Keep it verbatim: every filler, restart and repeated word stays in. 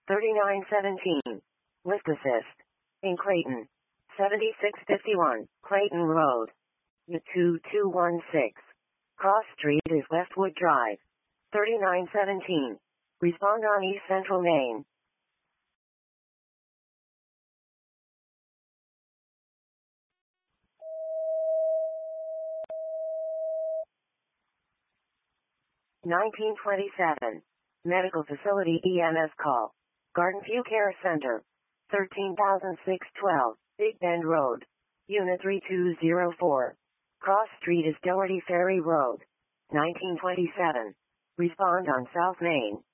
thirty-nine seventeen. Lift Assist. In Clayton. seventy-six fifty-one. Clayton Road. U two two one six. Cross Street is Westwood Drive. thirty-nine seventeen. Respond on East Central Main. nineteen twenty-seven. Medical Facility E M S call. Garden View Care Center. thirteen thousand six hundred twelve. Big Bend Road. Unit three two zero four. Cross Street is Doherty Ferry Road. nineteen twenty-seven. Respond on South Main.